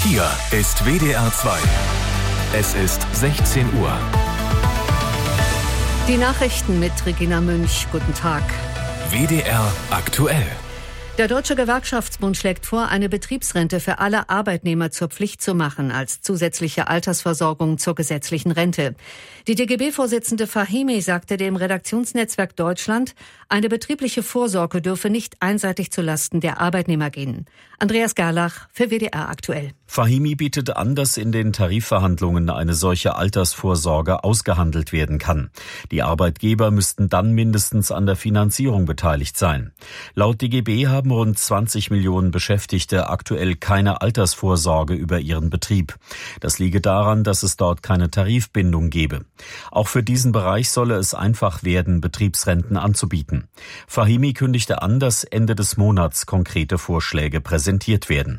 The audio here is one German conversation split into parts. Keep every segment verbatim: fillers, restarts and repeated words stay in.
Hier ist W D R zwei. Es ist sechzehn Uhr. Die Nachrichten mit Regina Münch. Guten Tag. W D R aktuell. Der Deutsche Gewerkschaftsbund schlägt vor, eine Betriebsrente für alle Arbeitnehmer zur Pflicht zu machen, als zusätzliche Altersversorgung zur gesetzlichen Rente. Die D G B-Vorsitzende Fahimi sagte dem Redaktionsnetzwerk Deutschland, eine betriebliche Vorsorge dürfe nicht einseitig zulasten der Arbeitnehmer gehen. Andreas Gerlach für W D R aktuell. Fahimi bietet an, dass in den Tarifverhandlungen eine solche Altersvorsorge ausgehandelt werden kann. Die Arbeitgeber müssten dann mindestens an der Finanzierung beteiligt sein. Laut D G B haben rund zwanzig Millionen Beschäftigte aktuell keine Altersvorsorge über ihren Betrieb. Das liege daran, dass es dort keine Tarifbindung gebe. Auch für diesen Bereich solle es einfach werden, Betriebsrenten anzubieten. Fahimi kündigte an, dass Ende des Monats konkrete Vorschläge präsentiert werden.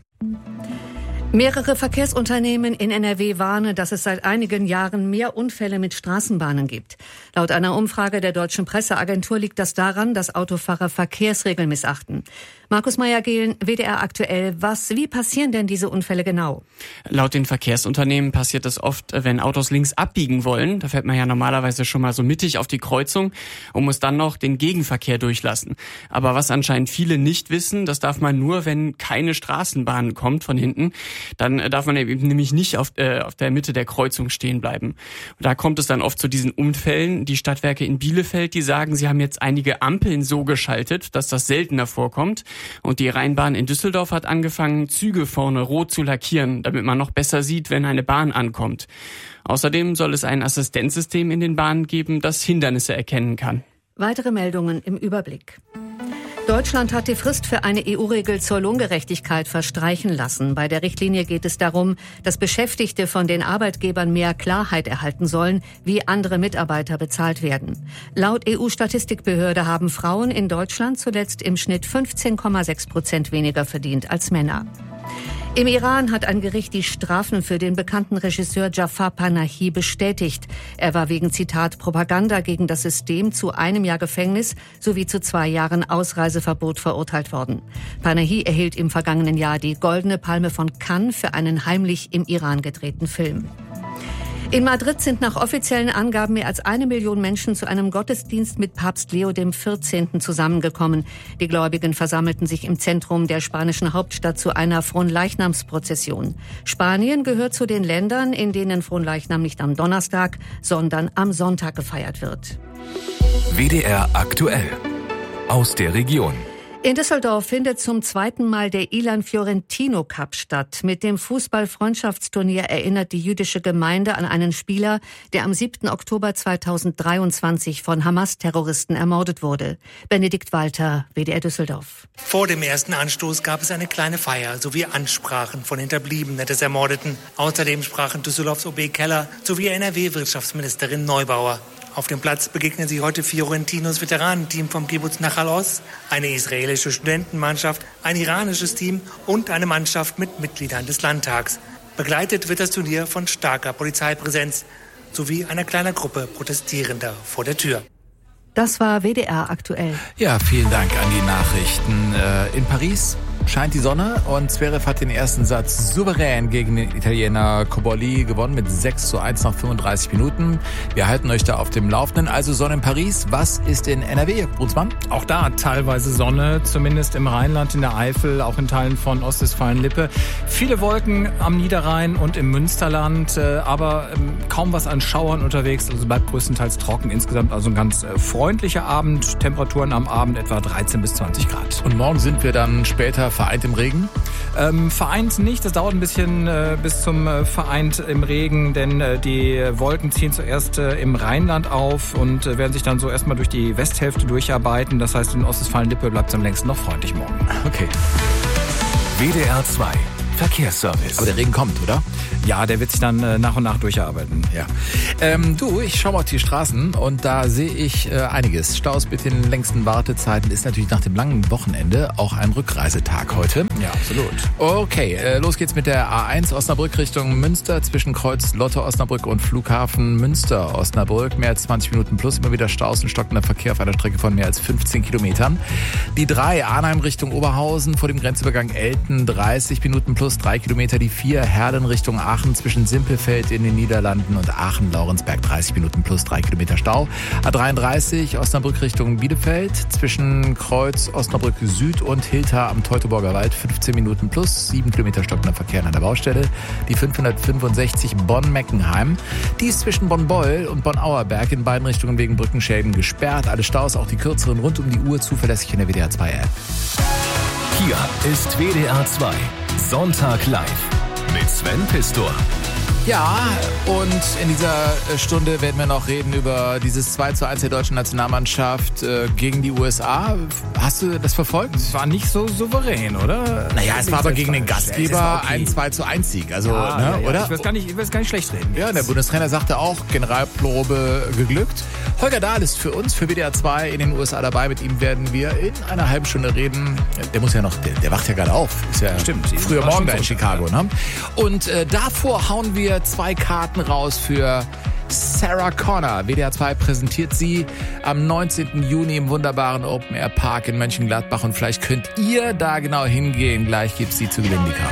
Mehrere Verkehrsunternehmen in N R W warnen, dass es seit einigen Jahren mehr Unfälle mit Straßenbahnen gibt. Laut einer Umfrage der Deutschen Presseagentur liegt das daran, dass Autofahrer Verkehrsregeln missachten. Markus Meyer-Gehlen, W D R aktuell. Was, wie passieren denn diese Unfälle genau? Laut den Verkehrsunternehmen passiert es oft, wenn Autos links abbiegen wollen. Da fährt man ja normalerweise schon mal so mittig auf die Kreuzung und muss dann noch den Gegenverkehr durchlassen. Aber was anscheinend viele nicht wissen, das darf man nur, wenn keine Straßenbahn kommt von hinten. Dann darf man eben nämlich nicht auf, äh, auf der Mitte der Kreuzung stehen bleiben. Und da kommt es dann oft zu diesen Unfällen. Die Stadtwerke in Bielefeld, die sagen, sie haben jetzt einige Ampeln so geschaltet, dass das seltener vorkommt. Und die Rheinbahn in Düsseldorf hat angefangen, Züge vorne rot zu lackieren, damit man noch besser sieht, wenn eine Bahn ankommt. Außerdem soll es ein Assistenzsystem in den Bahnen geben, das Hindernisse erkennen kann. Weitere Meldungen im Überblick. Deutschland hat die Frist für eine E U-Regel zur Lohngerechtigkeit verstreichen lassen. Bei der Richtlinie geht es darum, dass Beschäftigte von den Arbeitgebern mehr Klarheit erhalten sollen, wie andere Mitarbeiter bezahlt werden. Laut E U-Statistikbehörde haben Frauen in Deutschland zuletzt im Schnitt fünfzehn Komma sechs Prozent weniger verdient als Männer. Im Iran hat ein Gericht die Strafen für den bekannten Regisseur Jafar Panahi bestätigt. Er war wegen, Zitat, Propaganda gegen das System zu einem Jahr Gefängnis sowie zu zwei Jahren Ausreiseverbot verurteilt worden. Panahi erhielt im vergangenen Jahr die Goldene Palme von Cannes für einen heimlich im Iran gedrehten Film. In Madrid sind nach offiziellen Angaben mehr als eine Million Menschen zu einem Gottesdienst mit Papst Leo dem vierzehnten zusammengekommen. Die Gläubigen versammelten sich im Zentrum der spanischen Hauptstadt zu einer Fronleichnamsprozession. Spanien gehört zu den Ländern, in denen Fronleichnam nicht am Donnerstag, sondern am Sonntag gefeiert wird. W D R aktuell. Aus der Region. In Düsseldorf findet zum zweiten Mal der Ilan Fiorentino Cup statt. Mit dem Fußball-Freundschaftsturnier erinnert die jüdische Gemeinde an einen Spieler, der am siebten Oktober zweitausenddreiundzwanzig von Hamas-Terroristen ermordet wurde. Benedikt Walter, W D R Düsseldorf. Vor dem ersten Anstoß gab es eine kleine Feier sowie Ansprachen von Hinterbliebenen des Ermordeten. Außerdem sprachen Düsseldorfs O B Keller sowie N R W-Wirtschaftsministerin Neubauer. Auf dem Platz begegnen sie heute Fiorentinos Veteranenteam vom Kibbuz Nachal Oz, eine israelische Studentenmannschaft, ein iranisches Team und eine Mannschaft mit Mitgliedern des Landtags. Begleitet wird das Turnier von starker Polizeipräsenz sowie einer kleinen Gruppe Protestierender vor der Tür. Das war W D R aktuell. Ja, vielen Dank an die Nachrichten. In Paris scheint die Sonne und Zverev hat den ersten Satz souverän gegen den Italiener Cobolli gewonnen mit sechs zu eins nach fünfunddreißig Minuten. Wir halten euch da auf dem Laufenden. Also Sonne in Paris. Was ist in N R W, Brunsmann? Auch da teilweise Sonne, zumindest im Rheinland, in der Eifel, auch in Teilen von Ostwestfalen-Lippe. Viele Wolken am Niederrhein und im Münsterland, aber kaum was an Schauern unterwegs. Also bleibt größtenteils trocken. Insgesamt also ein ganz freundlicher Abend. Temperaturen am Abend etwa dreizehn bis zwanzig Grad. Und morgen sind wir dann später vereint im Regen? Ähm, vereint nicht, das dauert ein bisschen äh, bis zum äh, vereint im Regen, denn äh, die Wolken ziehen zuerst äh, im Rheinland auf und äh, werden sich dann so erstmal durch die Westhälfte durcharbeiten. Das heißt, in Ostwestfalen-Lippe bleibt es am längsten noch freundlich morgen. Okay. W D R zwei Verkehrsservice. Aber der Regen kommt, oder? Ja, der wird sich dann äh, nach und nach durcharbeiten. Ja. Ähm, du, ich schaue mal auf die Straßen und da sehe ich äh, einiges. Staus mit den längsten Wartezeiten ist natürlich nach dem langen Wochenende auch ein Rückreisetag heute. Ja, absolut. Okay, äh, los geht's mit der A eins Osnabrück Richtung Münster zwischen Kreuz Lotte Osnabrück und Flughafen Münster Osnabrück. Mehr als zwanzig Minuten plus, immer wieder Staus und stockender Verkehr auf einer Strecke von mehr als fünfzehn Kilometern. Die drei Arnheim Richtung Oberhausen vor dem Grenzübergang Elten, dreißig Minuten plus. plus drei Kilometer. Die vier Herlen Richtung Aachen zwischen Simpelfeld in den Niederlanden und Aachen-Laurensberg dreißig Minuten plus drei Kilometer Stau. A dreiunddreißig Osnabrück Richtung Bielefeld zwischen Kreuz Osnabrück Süd und Hilter am Teutoburger Wald fünfzehn Minuten plus sieben Kilometer stockender Verkehr an der Baustelle. Die fünfhundertfünfundsechzig Bonn-Meckenheim. Die ist zwischen Bonn-Beul und Bonn-Auerberg in beiden Richtungen wegen Brückenschäden gesperrt. Alle Staus, auch die kürzeren, rund um die Uhr zuverlässig in der W D R zwei App. Hier ist W D R zwei Sonntag live mit Sven Pistor. Ja, und in dieser Stunde werden wir noch reden über dieses zwei zu eins der deutschen Nationalmannschaft äh, gegen die U S A. Hast du das verfolgt? Es war nicht so souverän, oder? Naja, es war aber gegen den Gastgeber okay. Ein zwei zu eins Sieg. Also, ja, ne, ja, ja. oder? Ich will es gar nicht, ich will es gar nicht schlecht reden. Ja, der Bundestrainer sagte auch, Generalprobe geglückt. Holger Dahl ist für uns, für W D R zwei in den U S A dabei. Mit ihm werden wir in einer halben Stunde reden. Der muss ja noch, der, der wacht ja gerade auf. Ist ja Stimmt. Früher morgen da in Chicago. Ne? Und äh, davor hauen wir zwei Karten raus für Sarah Connor. W D R zwei präsentiert sie am neunzehnten Juni im wunderbaren Open Air Park in Mönchengladbach. Und vielleicht könnt ihr da genau hingehen. Gleich gibt's sie zu gewinnen, die Karten.